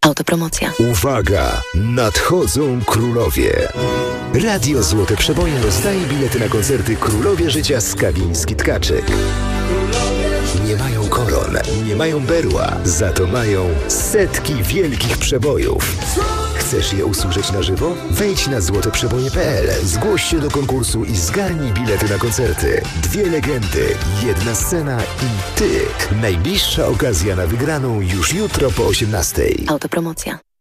Autopromocja. Uwaga! Nadchodzą królowie. Radio Złote Przeboje rozdaje bilety na koncerty Królowie Życia Skawiński-Tkaczyk. Nie mają koron, nie mają berła, za to mają setki wielkich przebojów. Chcesz je usłyszeć na żywo? Wejdź na złoteprzeboje.pl, zgłoś się do konkursu i zgarnij bilety na koncerty. 2 legendy, 1 scena i ty. Najbliższa okazja na wygraną już jutro po 18:00. Autopromocja.